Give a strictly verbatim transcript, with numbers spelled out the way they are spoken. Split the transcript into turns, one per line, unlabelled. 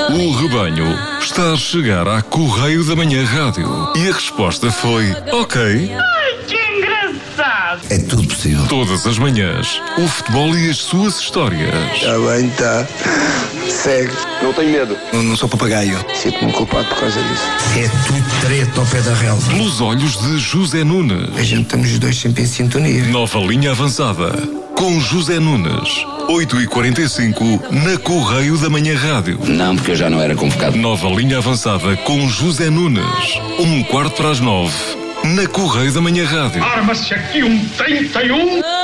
O rebanho está a chegar à Correio da Manhã Rádio. E a resposta foi ok.
Ai, que engraçado!
É tudo possível.
Todas as manhãs, o futebol e as suas histórias.
Está bem, está. Segue.
Não tenho medo.
Não, não sou papagaio.
Sinto-me culpado por causa disso.
É tudo treta ao pé da relva.
Pelos olhos de José Nunes.
A gente estamos os dois sempre em sintonia.
Nova linha avançada. Com José Nunes. oito e quarenta e cinco na Correio da Manhã Rádio.
Não, porque eu já não era convocado.
Nova linha avançada com José Nunes. Um quarto para as nove na Correio da Manhã Rádio.
Arma-se aqui um trinta e um!